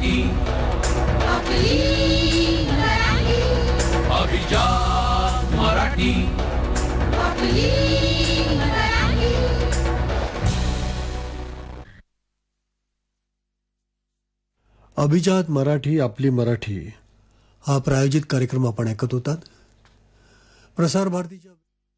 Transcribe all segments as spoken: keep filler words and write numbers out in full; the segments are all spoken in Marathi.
मराठी आपली मराठी अभिजात मराठी आपली मराठी. अभिजात मराठी आपली मराठी हा प्रायोजित कार्यक्रम आपण ऐकत होतात. प्रसार भारतीच्या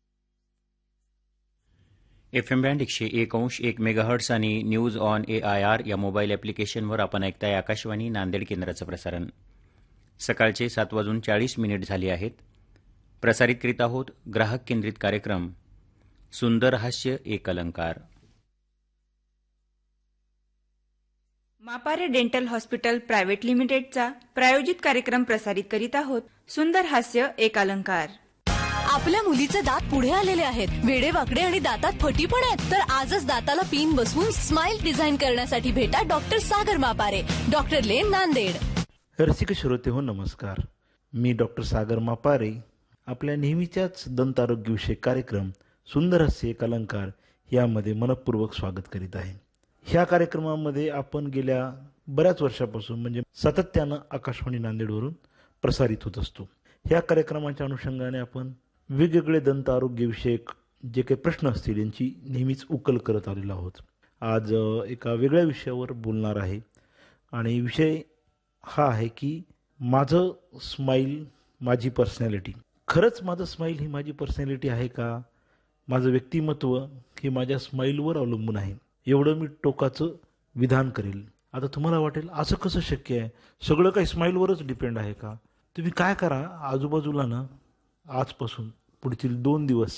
एफ एम बँड एकशे एक अंश एक मेगाहर्ट्स आणि news on A I R या मोबाईल ॲप्लिकेशनवर आपण ऐकताय आकाशवाणी नांदेड केंद्राचं प्रसारण. सकाळचे सात वाजून चाळीस मिनिट झाले आहेत. प्रसारित करीत आहोत ग्राहक केंद्रित कार्यक्रम सुंदर हास्य एक अलंकार. मापारे डेंटल हॉस्पिटल प्रायव्हेट लिमिटेडचा प्रायोजित कार्यक्रम प्रसारित करीत आहोत सुंदर हास्य एक अलंकार. आपल्या मुलीचे दात पुढे आलेले आहेत, वेडे वाकडे आणि दातात फटी पण आहेत. तर आजच दाताला पिन बसवून स्माइल डिझाईन करण्यासाठी भेटा डॉक्टर सागर मापारे, डॉक्टर लेन, नांदेड. रसिक श्रोते हो, नमस्कार. मी डॉक्टर सागर मापारे आपल्या नेहमीच्याच दंत आरोग्यविषयक कार्यक्रम सुंदर हास्य एक अलंकार यामध्ये मनपूर्वक स्वागत करीत आहे. ह्या कार्यक्रमामध्ये आपण गेल्या बऱ्याच वर्षापासून म्हणजे सातत्यानं आकाशवाणी नांदेडवरून प्रसारित होत असतो. ह्या कार्यक्रमाच्या अनुषंगाने आपण वेगवेगळे दंत आरोग्यविषयक जे काही प्रश्न असतील यांची नेहमीच उकल करत आलेलो आहोत. आज एका वेगळ्या विषयावर बोलणार आहे आणि विषय हा आहे की माझं स्माईल माझी पर्सनॅलिटी. खरंच माझं स्माईल ही माझी पर्सनॅलिटी आहे का? माझं व्यक्तिमत्व हे माझ्या स्माईलवर अवलंबून आहे, एवढं मी टोकाचं विधान करेल. आता तुम्हाला वाटेल असं कसं शक्य आहे, सगळं काही स्माईलवरच डिपेंड आहे का? तुम्ही काय करा, आजूबाजूला ना आजपासून पुढील दोन दिवस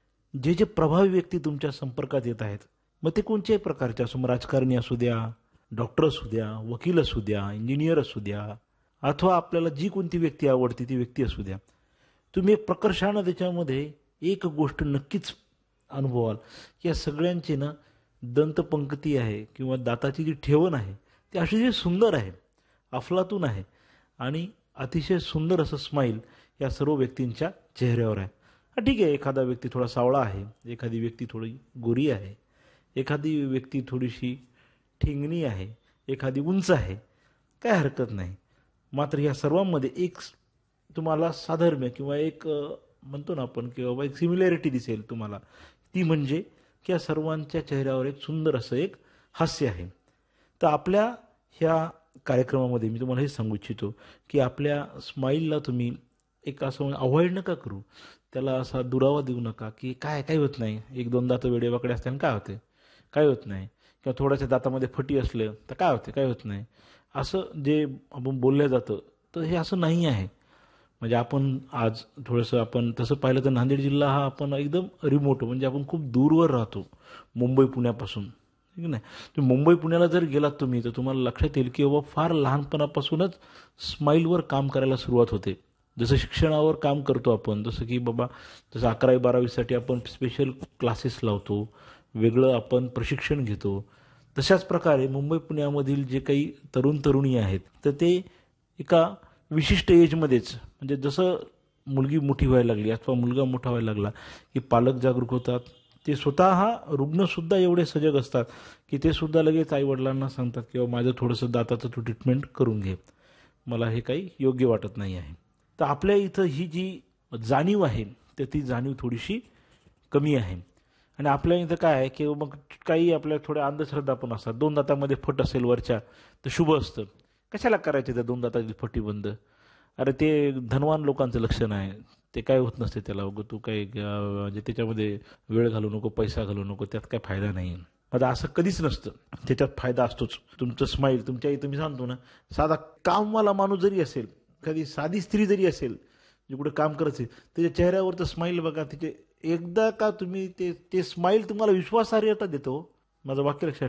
जे जे प्रभावी व्यक्ती तुमच्या संपर्कात येत आहेत, मग ते कोणत्याही प्रकारचे असो, मग राजकारणी असू द्या, डॉक्टर असू द्या, वकील असू द्या, इंजिनियर असू द्या, अथवा आपल्याला जी कोणती व्यक्ती आवडते ती व्यक्ती असू द्या, तुम्ही एक प्रकर्षानं त्याच्यामध्ये एक गोष्ट नक्कीच अनुभवाल. या सगळ्यांची ना दंतपंक्ती आहे किंवा दाताची जी ठेवण आहे ती अतिशय सुंदर आहे, अफलातून आहे आणि अतिशय सुंदर असं स्माईल या सर्व व्यक्तींच्या चेहऱ्यावर आहे. हा ठीक आहे, एखादा व्यक्ती थोडा सावळा आहे, एखादी व्यक्ती थोडी गोरी आहे, एखादी व्यक्ती थोडीशी ठिंगणी आहे, एखादी उंच आहे, काय हरकत नाही. मात्र या सर्वांमध्ये एक तुम्हाला साधर्म्य किंवा एक म्हणतो ना आपण की बाबा एक सिमिलॅरिटी दिसेल तुम्हाला, ती म्हणजे की या सर्वांच्या चेहऱ्यावर एक सुंदर असं एक हास्य आहे. तर आपल्या ह्या कार्यक्रमामध्ये मी तुम्हाला हे सांगू इच्छितो की आपल्या स्माईलला तुम्ही एक असं अवॉइड नका करू, त्याला असा दुरावा देऊ नका की काय काय होत नाही, एक दोन दात वेडेवाकडे असल्याने काय होते, काय होत नाही, किंवा थोड्याशा दातामध्ये फटी असलं तर काय होते, काय होत नाही, असं जे आपण बोललं जातं तर हे असं नाही आहे. म्हणजे आपण आज थोडंसं आपण तसं पाहिलं तर नांदेड जिल्हा हा आपण एकदम रिमोट, म्हणजे आपण खूप दूरवर राहतो मुंबई पुण्यापासून, ठीक नाही. तुम्ही मुंबई पुण्याला जर गेलात तुम्ही तर तुम्हाला लक्षात येईल की बाबा फार लहानपणापासूनच स्माईलवर काम करायला सुरुवात होते. जसं शिक्षणावर काम करतो आपण, जसं की बाबा जसं अकरावी बारावीसाठी आपण स्पेशल क्लासेस लावतो, वेगळं आपण प्रशिक्षण घेतो, तशाच प्रकारे मुंबई पुण्यामधील जे काही तरुण तरुणी आहेत तर ते एका विशिष्ट एजमध्येच, म्हणजे जसं मुलगी मोठी व्हायला लागली अथवा मुलगा मोठा व्हायला लागला की पालक जागरूक होतात. ते स्वतः हा रुग्णसुद्धा एवढे सजग असतात की ते सुद्धा लगेच आईवडिलांना सांगतात की माझं थोडंसं दाताचं तू ट्रीटमेंट करून घे, मला हे काही योग्य वाटत नाही आहे. तर आपल्या इथं ही जी जाणीव आहे तर ती जाणीव थोडीशी कमी आहे. आणि आपल्या इथं काय आहे की मग काही आपल्या थोड्या अंधश्रद्धा पण असतात. दोन दातामध्ये फट असेल वरच्या तर शुभ असतं, कशाला करायचे त्या दोन दाताची फटी बंद, अरे ते धनवान लोकांचं लक्षण आहे, ते काय होत नसते त्याला, उगं तू काही म्हणजे त्याच्यामध्ये वेळ घालू नको, पैसा घालू नको, त्यात काय फायदा नाही. आता असं कधीच नसतं, त्याच्यात फायदा असतोच. तुमचं स्माईल तुमच्या इथं मी सांगतो ना, साधा कामवाला माणूस जरी असेल, कधी साधी स्त्री जरी असेल जे कुठे काम करत असेल, त्याच्या चेहऱ्यावर तर स्माईल बघा, तिचे एकदा का तुम्ही ते ते स्माईल तुम्हाला विश्वासार्हता देतो. माझं वाक्य लक्षात